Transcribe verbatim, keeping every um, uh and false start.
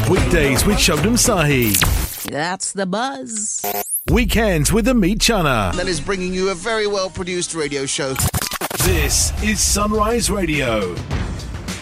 Weekdays with Shobnam Sahi. That's the buzz. Weekends with Amit Chana. That is bringing you a very well produced radio show. This is Sunrise Radio.